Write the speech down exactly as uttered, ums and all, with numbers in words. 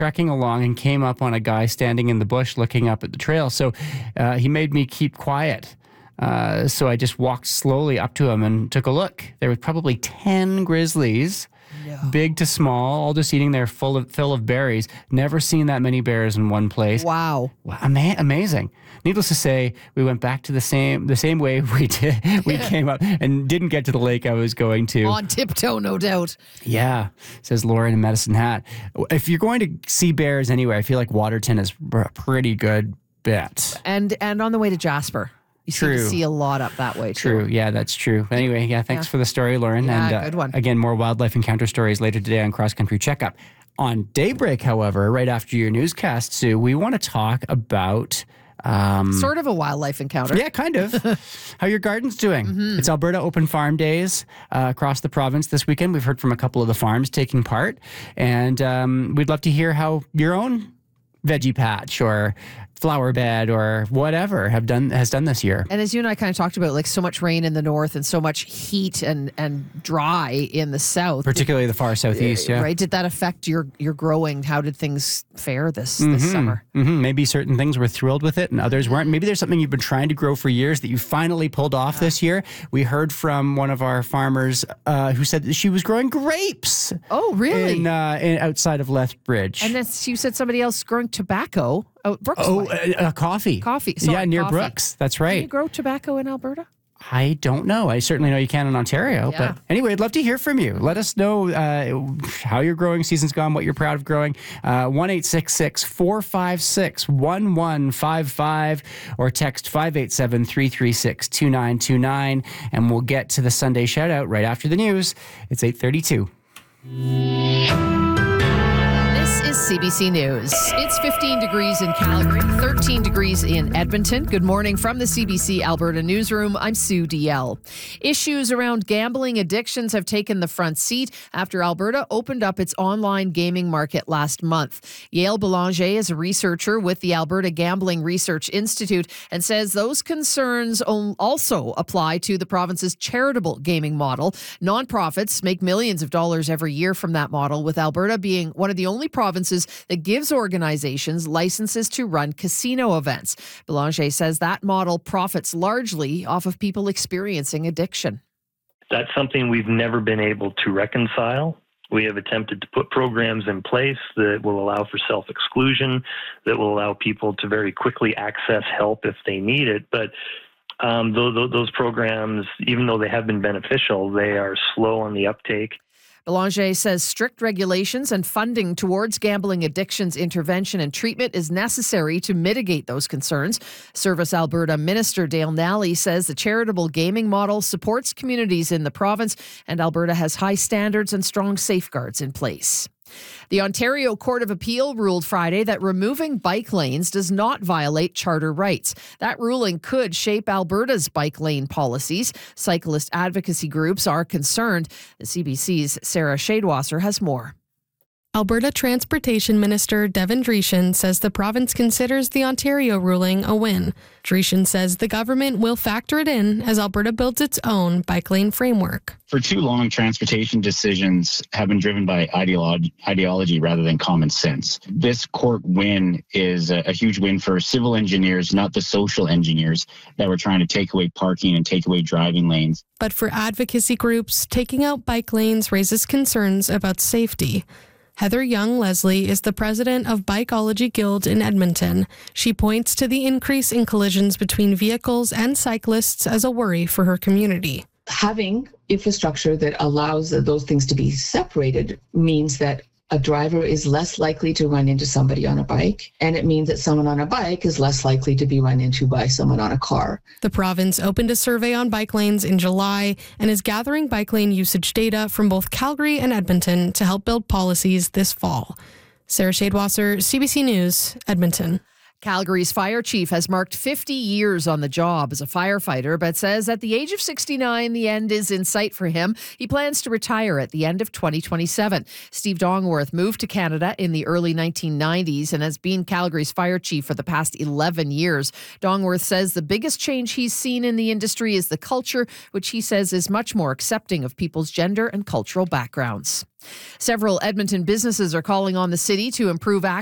trekking along and came up on a guy standing in the bush looking up at the trail. So uh, he made me keep quiet. Uh, so I just walked slowly up to him and took a look. There was probably ten grizzlies, no. big to small, all just eating their full of, fill of berries. Never seen that many bears in one place. Wow. wow ama- amazing. Needless to say, we went back to the same the same way we did. We came up and didn't get to the lake I was going to. On tiptoe, no doubt. Yeah, says Lauren in Medicine Hat. If you're going to see bears anywhere, I feel like Waterton is a pretty good bet. And and on the way to Jasper. You True. seem to see a lot up that way, too. True. Yeah, that's true. Anyway, yeah, thanks yeah. for the story, Lauren. Yeah, and uh, good one. Again, more wildlife encounter stories later today on Cross Country Checkup. On Daybreak, however, right after your newscast, Sue, we want to talk about... Um, sort of a wildlife encounter. Yeah, kind of. How your garden's doing. Mm-hmm. It's Alberta Open Farm Days uh, across the province this weekend. We've heard from a couple of the farms taking part. And um, we'd love to hear how your own veggie patch or flower bed or whatever have done has done this year. And as you and I kind of talked about, like so much rain in the north and so much heat and and dry in the south, particularly the far southeast. Yeah, right. Did that affect your your growing? How did things fare this mm-hmm. this summer? Mm-hmm. Maybe certain things were thrilled with it and others weren't. Maybe there's something you've been trying to grow for years that you finally pulled off yeah. this year. We heard from one of our farmers uh, who said that she was growing grapes. Oh, really? In, uh, in outside of Lethbridge. And then you said somebody else growing tobacco. Oh, Brooks. Oh, uh, uh, coffee. Coffee. Sorry, yeah, near coffee. Brooks. That's right. Can you grow tobacco in Alberta? I don't know. I certainly know you can in Ontario. Yeah. But anyway, I'd love to hear from you. Let us know uh, how your growing season's gone, what you're proud of growing. Uh, one eight six six, four five six, one one five five or text five eight seven, three three six, two nine two nine. And we'll get to the Sunday shout out right after the news. It's eight thirty-two. This is C B C News. It's fifteen degrees in Calgary, thirteen degrees in Edmonton. Good morning from the C B C Alberta Newsroom. I'm Sue D L. Issues around gambling addictions have taken the front seat after Alberta opened up its online gaming market last month. Yael Belanger is a researcher with the Alberta Gambling Research Institute and says those concerns also apply to the province's charitable gaming model. Nonprofits make millions of dollars every year from that model, with Alberta being one of the only provinces that gives organizations licenses to run casino events. Belanger says that model profits largely off of people experiencing addiction. That's something we've never been able to reconcile. We have attempted to put programs in place that will allow for self-exclusion, that will allow people to very quickly access help if they need it. But um, those, those programs, even though they have been beneficial, they are slow on the uptake. Belanger says strict regulations and funding towards gambling addictions intervention and treatment is necessary to mitigate those concerns. Service Alberta Minister Dale Nally says the charitable gaming model supports communities in the province, and Alberta has high standards and strong safeguards in place. The Ontario Court of Appeal ruled Friday that removing bike lanes does not violate charter rights. That ruling could shape Alberta's bike lane policies. Cyclist advocacy groups are concerned. The C B C's Sarah Shadewasser has more. Alberta Transportation Minister Devin Dreeshen says the province considers the Ontario ruling a win. Dreeshen says the government will factor it in as Alberta builds its own bike lane framework. For too long, transportation decisions have been driven by ideology, ideology rather than common sense. This court win is a, a huge win for civil engineers, not the social engineers that were trying to take away parking and take away driving lanes. But for advocacy groups, taking out bike lanes raises concerns about safety. Heather Young-Leslie is the president of Bikeology Guild in Edmonton. She points to the increase in collisions between vehicles and cyclists as a worry for her community. Having infrastructure that allows those things to be separated means that a driver is less likely to run into somebody on a bike, and it means that someone on a bike is less likely to be run into by someone on a car. The province opened a survey on bike lanes in July and is gathering bike lane usage data from both Calgary and Edmonton to help build policies this fall. Sarah Shadewasser, C B C News, Edmonton. Calgary's fire chief has marked fifty years on the job as a firefighter, but says at the age of sixty-nine, the end is in sight for him. He plans to retire at the end of twenty twenty-seven. Steve Dongworth moved to Canada in the early nineteen nineties and has been Calgary's fire chief for the past eleven years. Dongworth says the biggest change he's seen in the industry is the culture, which he says is much more accepting of people's gender and cultural backgrounds. Several Edmonton businesses are calling on the city to improve access